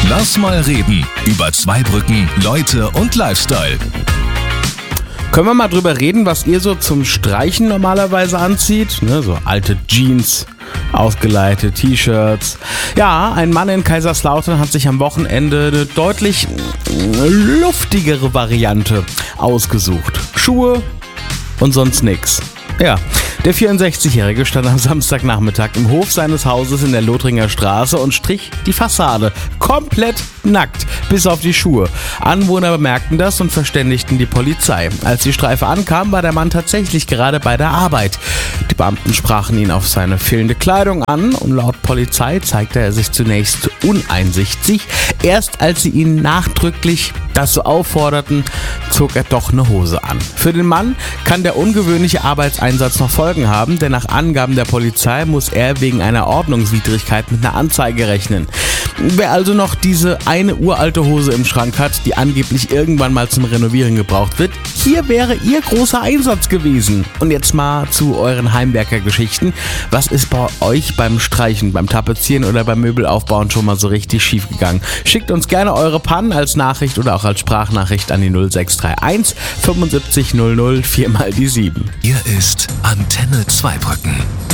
Lass mal reden über Zweibrücken, Leute und Lifestyle. Können wir mal drüber reden, was ihr so zum Streichen normalerweise anzieht? Ne, so alte Jeans, ausgeleihte T-Shirts. Ja, ein Mann in Kaiserslautern hat sich am Wochenende eine deutlich luftigere Variante ausgesucht. Schuhe und sonst nix. Ja, der 64-Jährige stand am Samstagnachmittag im Hof seines Hauses in der Lothringer Straße und strich die Fassade komplett nackt, bis auf die Schuhe. Anwohner bemerkten das und verständigten die Polizei. Als die Streife ankam, war der Mann tatsächlich gerade bei der Arbeit. Die Beamten sprachen ihn auf seine fehlende Kleidung an und laut Polizei zeigte er sich zunächst uneinsichtig. Erst als sie ihn nachdrücklich dazu aufforderten, zog er doch eine Hose an. Für den Mann kann der ungewöhnliche Arbeitseinsatz noch Folgen haben, denn nach Angaben der Polizei muss er wegen einer Ordnungswidrigkeit mit einer Anzeige rechnen. Wer also noch diese eine uralte Hose im Schrank hat, die angeblich irgendwann mal zum Renovieren gebraucht wird, hier wäre ihr großer Einsatz gewesen. Und jetzt mal zu euren Heimwerker-Geschichten. Was ist bei euch beim Streichen, beim Tapezieren oder beim Möbelaufbauen schon mal so richtig schief gegangen? Schickt uns gerne eure Pannen als Nachricht oder auch als Sprachnachricht an die 0631 75 00 4 mal die 7. Hier ist Antenne Zweibrücken.